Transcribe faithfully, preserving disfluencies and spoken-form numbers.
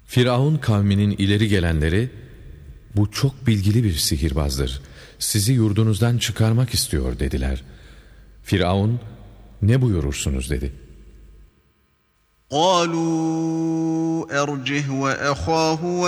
Firavun kavminin ileri gelenleri, bu çok bilgili bir sihirbazdır, sizi yurdunuzdan çıkarmak istiyor dediler. Firavun, ne buyurursunuz dedi. قَالُوا أَرْجِهْ وَأَخَاهُ